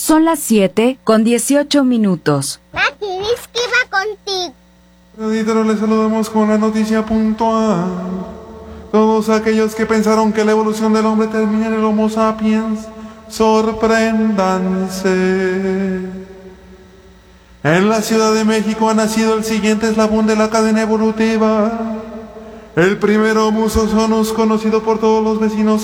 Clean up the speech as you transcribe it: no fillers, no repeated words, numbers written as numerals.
Son las 7:18. Maki, dice que va contigo. Editor, les saludamos con la noticia puntual. Todos aquellos que pensaron que la evolución del hombre termina en el Homo sapiens, sorpréndanse. En la Ciudad de México ha nacido el siguiente eslabón de la cadena evolutiva. El primero Homo sapiens, conocido por todos los vecinos